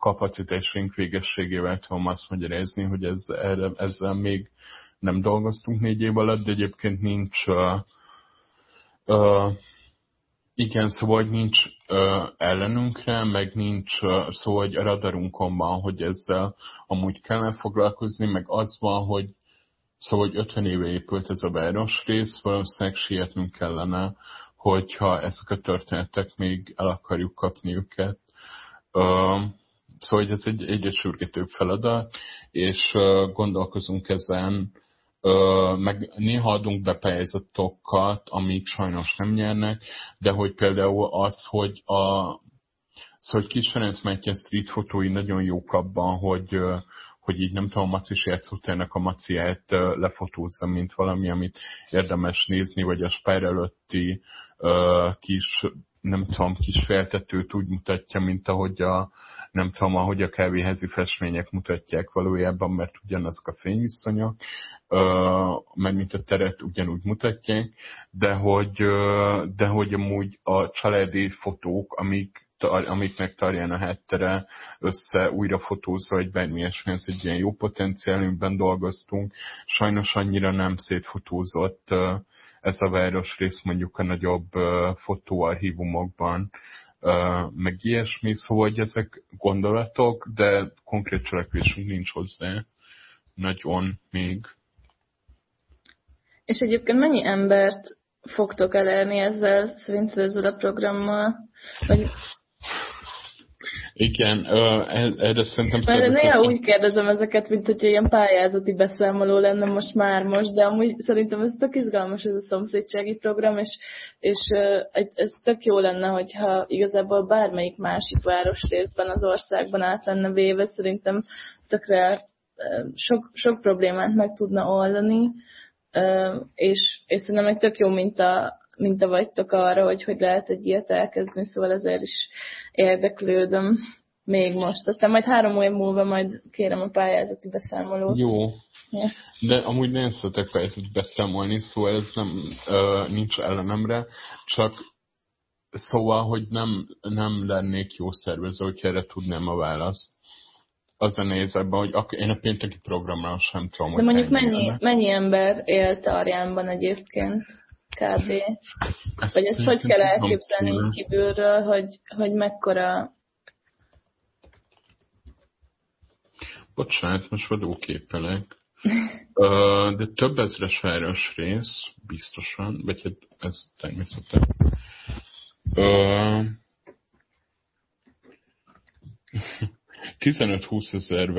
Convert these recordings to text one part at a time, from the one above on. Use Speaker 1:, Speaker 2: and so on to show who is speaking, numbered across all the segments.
Speaker 1: kapacitásunk végességével tudom azt magyarázni, hogy ezzel még nem dolgoztunk 4 év alatt, de egyébként nincs igen, szóval nincs ellenünkre, meg nincs szóval a radarunkon van, hogy ezzel amúgy kellene foglalkozni, meg az van, hogy szóval 50 éve épült ez a városrész, valószínűleg sietnünk kellene, hogyha ezek a történetek még el akarjuk kapni őket. Szóval ez egy egyre sürgetőbb feladat, és gondolkozunk ezen, meg néha adunk be pályázatokat, amik sajnos nem nyernek, de hogy például az, hogy Kis Ferenc Mátyás street fotói nagyon jók abban, hogy így nem tudom, a Macis játszótérnek a maciát lefotózza, mint valami, amit érdemes nézni, vagy a Spár előtti kis feltetőt úgy mutatja, mint ahogy ahogy a kávéházi festmények mutatják valójában, mert ugyanazok a fényviszonyok, meg mint a teret ugyanúgy mutatják, de hogy amúgy a családi fotók, amiknek Tarján a háttere össze újra fotózva, vagy bármi ilyesmi, ez egy ilyen jó potenciál, amiben dolgoztunk. Sajnos annyira nem szétfotózott ez a városrész mondjuk a nagyobb fotóarchívumokban, meg ilyesmi, szóval hogy ezek gondolatok, de konkrét cselekvésünk nincs hozzá nagyon még.
Speaker 2: És egyébként mennyi embert fogtok elérni ezzel a programmal? Vagy...
Speaker 1: Igen, erre szerintem...
Speaker 2: Mert néha úgy kérdezem ezeket, mint hogy ilyen pályázati beszámoló lenne most, de amúgy szerintem ez tök izgalmas ez a szomszédsági program, és ez tök jó lenne, hogyha igazából bármelyik másik városrészben az országban át lenne véve, szerintem tökre sok problémát meg tudna oldani, és szerintem meg tök jó minta vagytok arra, hogy lehet egy ilyet elkezdeni, szóval ezért is érdeklődöm még most. Aztán majd 3 év múlva majd kérem a pályázati beszámolót.
Speaker 1: Jó. Ja. De amúgy nem szeretek pályázati beszámolni, szóval ez nincs ellenemre, csak szóval, hogy nem lennék jó szervező, hogy erre tudnám a választ. Az a néz ebben, hogy én a pénteki programra sem tudom,
Speaker 2: de mondjuk mennyi ember él Tarjánban egyébként? Kb. Vagy ezt hogy kell elképzelni így kívülről, hogy mekkora...
Speaker 1: Bocsánat, most vadóképelek. De több ezres városrész, biztosan, vagy hát ez természetesen. 15-20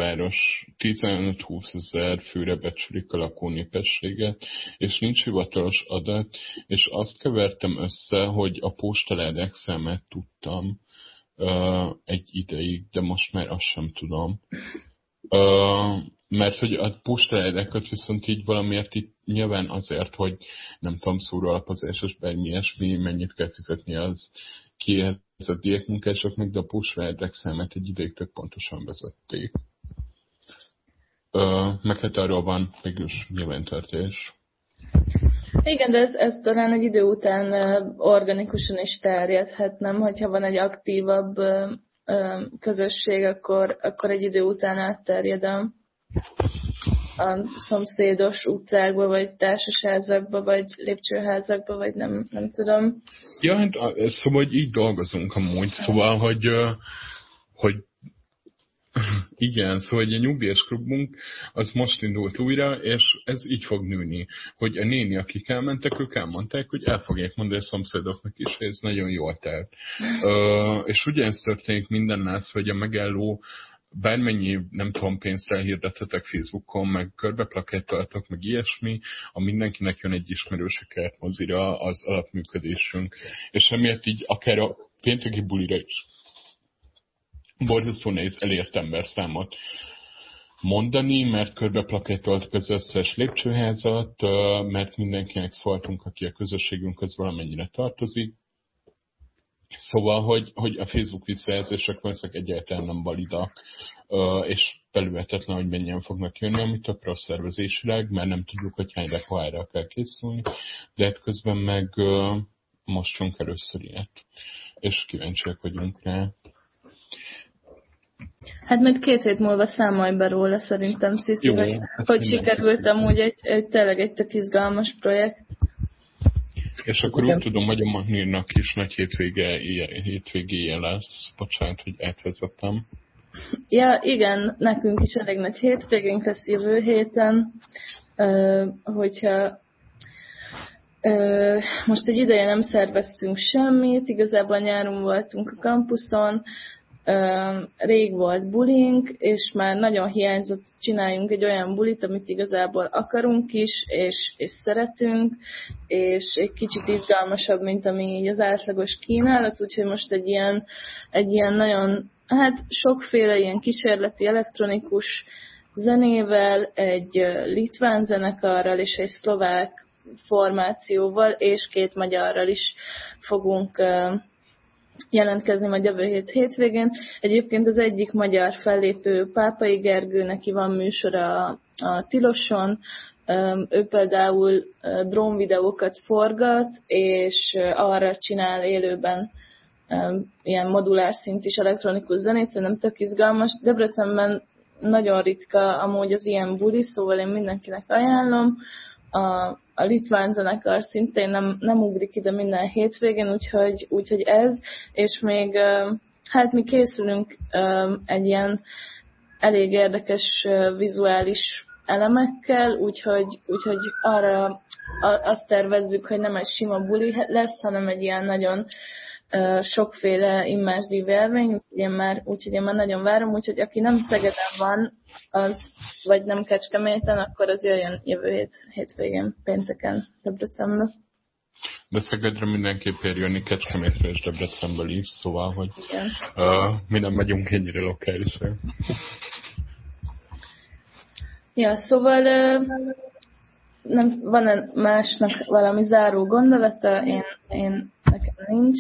Speaker 1: ezer főre becsülik a lakónépességet, és nincs hivatalos adat, és azt kevertem össze, hogy a postaládák számát tudtam egy ideig, de most már azt sem tudom. Mert hogy a postaládákat viszont így valamiért itt nyilván azért, hogy nem tudom, szóróalapozásos bármi ilyesmi, mennyit kell fizetni az kihelyezett diákmunkásoknak, de a postaládák számát egy ideig tök pontosan vezették. Meg hát arról van mégis nyilvántartás.
Speaker 2: Igen, de ez talán egy idő után organikusan is terjedhet, nem? Hogyha van egy aktívabb közösség, akkor egy idő után átterjed a szomszédos utcákba, vagy társasházakba, vagy lépcsőházakba, vagy nem tudom.
Speaker 1: Ja, hát szóval így dolgozunk amúgy, szóval, hogy igen, szóval egy nyugdíjas klubunk, az most indult újra, és ez így fog nőni, hogy a néni, akik elmentek, ők elmondták, hogy el fogják mondani a szomszédoknak is, hogy ez nagyon jól telt. És ugyanezt történik mindennel, hogy a megálló bármennyi, nem tudom, pénzt elhirdethetek Facebookon, meg körbeplakátoltok, meg ilyesmi, a mindenkinek jön egy ismerőse kert mozira az alapműködésünk. És emiatt így akár a pénteki bulira is borzasztó nehéz elért emberszámot mondani, mert körbeplakátoltuk az összes lépcsőházat, mert mindenkinek szóltunk, aki a közösségünkhöz valamennyire tartozik. Szóval, hogy a Facebook visszajelzések valószínűleg egyáltalán nem validak, és belülhetetlen, hogy mennyien fognak jönni, amit a rossz szervezésileg, mert nem tudjuk, hogy hány repoára kell készülni, de hát közben meg most jönk először ilyet, és kíváncsiak vagyunk rá.
Speaker 2: Hát majd 2 hét múlva számolj be róla szerintem, Sziszi, hogy sikerült amúgy tényleg egy tök izgalmas projekt.
Speaker 1: És akkor úgy tudom, hogy a Magnírnak is nagy hétvégéje lesz. Bocsánat, hogy elvezettem.
Speaker 2: Ja, igen, nekünk is elég nagy hétvégénk lesz jövő héten, hogyha most egy ideje nem szerveztünk semmit, igazából nyáron voltunk a kampuszon, rég volt bulink, és már nagyon hiányzott, csináljunk egy olyan bulit, amit igazából akarunk is, és szeretünk, és egy kicsit izgalmasabb, mint ami így az átlagos kínálat, úgyhogy most egy ilyen nagyon, sokféle ilyen kísérleti elektronikus zenével, egy litván zenekarral és egy szlovák formációval, és 2 magyarral is fogunk jelentkezni majd jövő hétvégén. Egyébként az egyik magyar fellépő, Pápai Gergő, neki van műsora a Tiloson, ő például drón videókat forgat, és arra csinál élőben ilyen modulás szint is elektronikus zenét, szerintem tök izgalmas. Debrecenben nagyon ritka amúgy az ilyen buli, szóval én mindenkinek ajánlom. A litván zenekar szintén nem ugrik ide minden hétvégén, úgyhogy ez, és még mi készülünk egy ilyen elég érdekes vizuális elemekkel, úgyhogy arra azt tervezzük, hogy nem egy sima buli lesz, hanem egy ilyen nagyon sokféle immerzív élmény, úgyhogy én már nagyon várom, úgyhogy aki nem Szegeden van, az, vagy nem Kecskeméten, akkor az jöjjön jövő hétvégén, pénteken Debrecenbe.
Speaker 1: De Szegedre mindenképp jönni, Kecskemétre és Debrecenből is, szóval, hogy mi nem megyünk ennyire lokálisra.
Speaker 2: Ja, szóval van-e másnak valami záró gondolata? Én nekem nincs.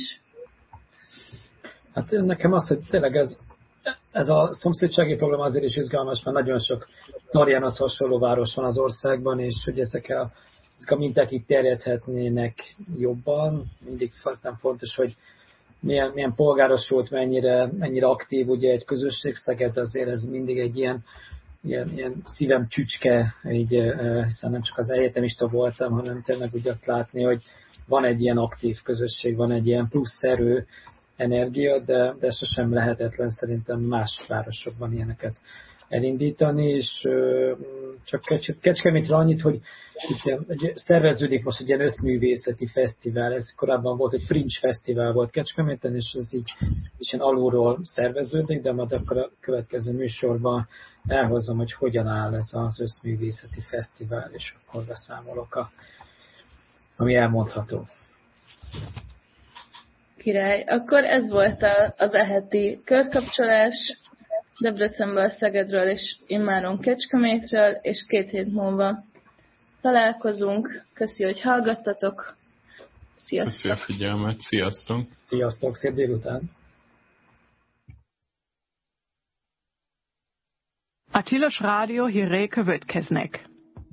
Speaker 3: Hát nekem az, hogy tényleg ez a szomszédsági program azért is izgalmas, mert nagyon sok Tarjános hasonló város van az országban, és hogy ezek a minták itt terjedhetnének jobban. Mindig aztán fontos, hogy milyen polgárosult, mennyire aktív ugye egy közösség. Szeged azért ez mindig egy ilyen szívem csücske, hiszen nem csak az egyetemista voltam, hanem tényleg úgy azt látni, hogy van egy ilyen aktív közösség, van egy ilyen plusz erő, energia, de sosem lehetetlen szerintem más városokban ilyeneket elindítani, és csak Kecskemétre annyit, hogy szerveződik most egy ilyen összművészeti fesztivál, ez korábban volt, egy Fringe fesztivál volt Kecskeméten, és ez így ilyen alulról szerveződik, de majd akkor a következő műsorban elhozom, hogy hogyan áll ez az összművészeti fesztivál, és akkor beszámolok, ami elmondható.
Speaker 2: Király. Akkor ez volt az eheti körkapcsolás Debrecenből, Szegedről és immáron Kecskemétről, és 2 hét múlva találkozunk. Köszi, hogy hallgattatok. Sziasztok!
Speaker 1: Köszi a figyelmet. Sziasztok!
Speaker 3: Sziasztok! Szép délután!
Speaker 4: A Tilos Rádió hírei következnek.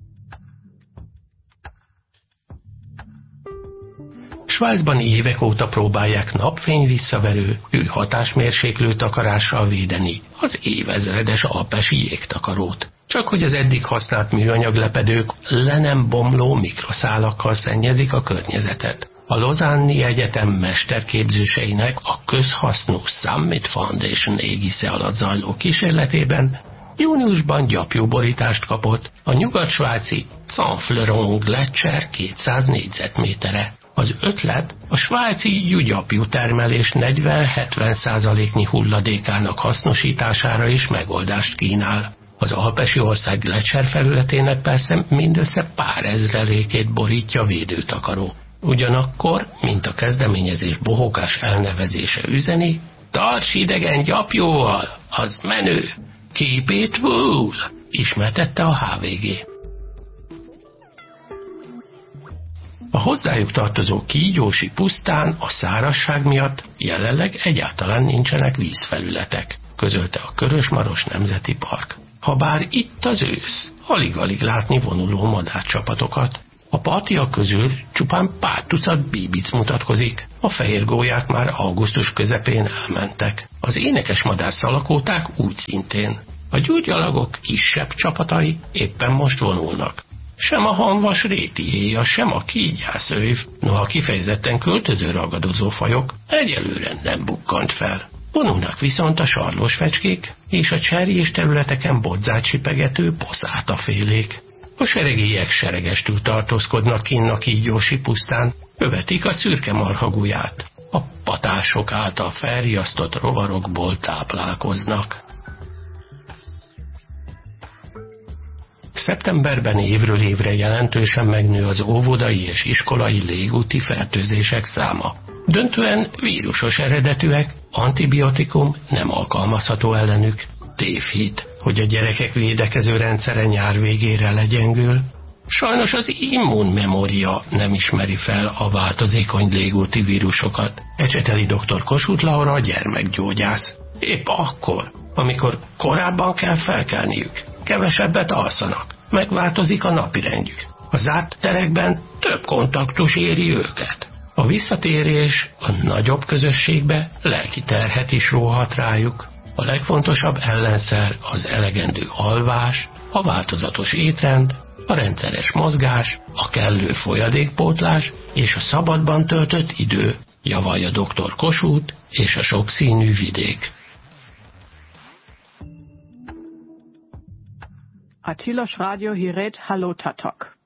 Speaker 5: Svájcban évek óta próbálják napfény visszaverő, hatásmérséklő takarással védeni az évezredes alpesi jégtakarót. Csak hogy az eddig használt műanyaglepedők le nem bomló mikroszálakkal szennyezik a környezetet. A Lausanne-i Egyetem mesterképzőseinek a közhasznú Summit Foundation égisze alatt zajló kísérletében júniusban gyapjúborítást kapott a nyugat-svájci Canfleron Gletscher 200 négyzetmétere. Az ötlet a svájci gyapjú termelés 40-70%-nyi hulladékának hasznosítására is megoldást kínál. Az alpesi ország Gletscher felületének persze mindössze pár ezrelékét borítja védőtakaró. Ugyanakkor, mint a kezdeményezés bohókás elnevezése üzeni, tarts idegen gyapjóval, az menő! Keep it wool! Ismertette a HVG. A hozzájuk tartozó kígyósi pusztán a szárazság miatt jelenleg egyáltalán nincsenek vízfelületek, közölte a Körös-Maros Nemzeti Park. Habár itt az ősz, alig-alig látni vonuló madárcsapatokat. A partiak közül csupán pár tucat bíbic mutatkozik. A fehér gólyák már augusztus közepén elmentek. Az énekes madárszalakóták úgy szintén. A gyógyalagok kisebb csapatai éppen most vonulnak. Sem a hanvas rétiéja, sem a kígyászőv, noha kifejezetten költöző ragadozó fajok egyelőre nem bukkant fel. Vonulnak viszont a sarlós fecskék és a cserjés területeken bodzát sipegető boszátafélék. A seregélyek seregestül tartózkodnak kinn a kígyósi pusztán, követik a szürke marhaguját. A patások által felriasztott rovarokból táplálkoznak. Szeptemberben évről évre jelentősen megnő az óvodai és iskolai légúti fertőzések száma. Döntően vírusos eredetűek, antibiotikum nem alkalmazható ellenük. Tévhit, hogy a gyerekek védekező rendszere nyár végére legyengül. Sajnos az immunmemória nem ismeri fel a változékony légúti vírusokat, ecseteli dr. Kossuth Laura, a gyermekgyógyász. Épp akkor, amikor korábban kell felkelniük, kevesebbet alszanak, megváltozik a napirendjük. A zárt terekben több kontaktus éri őket. A visszatérés a nagyobb közösségbe lelki terhet is róhat rájuk. A legfontosabb ellenszer az elegendő alvás, a változatos étrend, a rendszeres mozgás, a kellő folyadékpótlás és a szabadban töltött idő, javalja dr. Kossuth és a sokszínű vidék.
Speaker 4: A Tilos Rádió hírét Halló Tatok.